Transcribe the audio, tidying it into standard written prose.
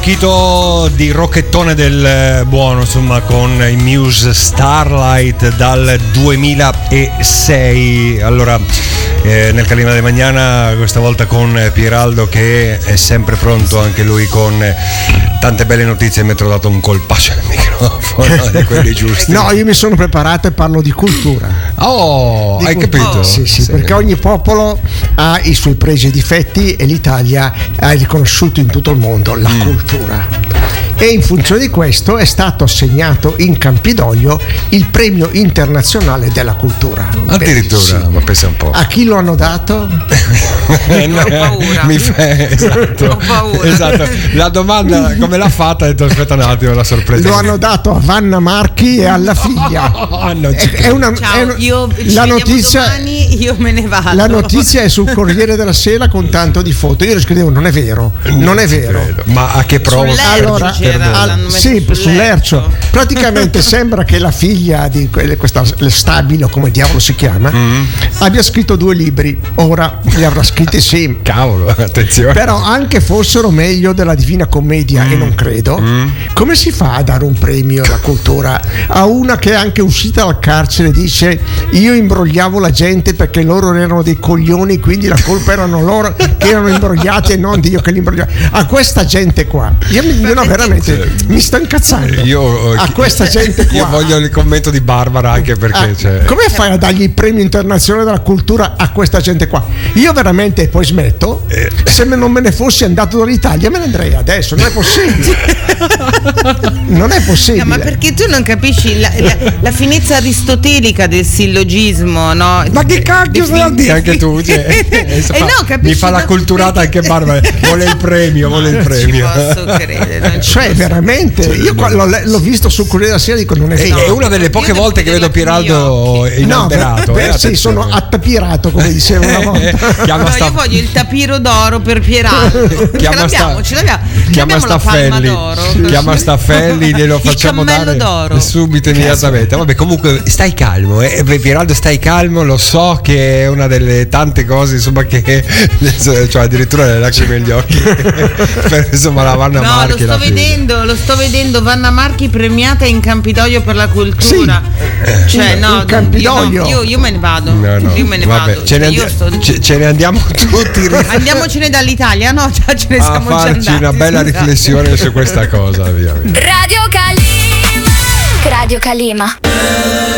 fischito di rocchettone del buono, insomma, con i Muse Starlight dal 2006. Allora, nel Calima de Mañana, questa volta con Pieraldo, che è sempre pronto anche lui con tante belle notizie. Mi ha trovato un colpaccio nel microfono di quelli giusti. No, io mi sono preparato e parlo di cultura. Oh, hai capito? Sì, perché ogni popolo ha i suoi pregi e difetti e l'Italia ha riconosciuto in tutto il mondo la cultura. E in funzione di questo è stato assegnato in Campidoglio il premio internazionale della cultura. Addirittura, ma pensa un po'. A chi lo hanno dato? Ho paura. Esatto. Ho paura. Esatto. La domanda come l'ha fatta? Ha detto aspetta un attimo, la sorpresa. Lo hanno dato a Vanna Marchi e alla figlia. La notizia, domani, io me ne vado. La notizia è sul Corriere della Sera con tanto di foto. Io scrivevo non è vero. Ma a che prova? Allora, sull'Ercio. Praticamente sembra che la figlia di questa Stabilo, come diavolo si chiama, abbia scritto 2 libri. Ora li avrà scritti, sì. Cavolo, attenzione. Però anche fossero meglio della Divina Commedia, e non credo. Come si fa a dare un premio alla cultura a una che è anche uscita dal carcere e dice io imbrogliavo la gente perché loro erano dei coglioni, quindi la colpa erano loro che erano imbrogliati e non io che li imbrogliavo. A questa gente qua io no, veramente mi sto incazzando. A questa gente qua. Io voglio il commento di Barbara, anche perché come fai a dargli il premio internazionale della cultura a questa gente qua? Io veramente poi smetto. Se non me ne fossi andato dall'Italia me ne andrei adesso. Non è possibile. Non è possibile. Ma perché tu non capisci la finezza aristotelica del sillogismo, no? Ma che cacchio vuol dire anche tu? Mi fa la culturata anche Barbara. Vuole il premio, Ci posso credere. Veramente, io l'ho visto sul Corriere della Sera, dico non è vero. È una delle poche volte che vedo Pieraldo inalberato. Sì, sono attapirato, come dicevo una volta. Io voglio il tapiro d'oro per Pieraldo. Ce l'abbiamo. Chiama Staffelli, glielo facciamo dare d'oro. subito, immediatamente. Vabbè, comunque stai calmo, Pieraldo, stai calmo. Lo so che è una delle tante cose, insomma, che cioè addirittura le lacrime agli occhi. Insomma, la Vanna Marchi. Lo sto vedendo, Vanna Marchi premiata in Campidoglio per la cultura. Sì. No, in Campidoglio. Io me ne vado. Io me ne vabbè, vado. Ce ne andiamo tutti. Andiamocene dall'Italia, no? Già ce ne siamo già andati. Una bella riflessione su questa cosa, via. Radio Calima.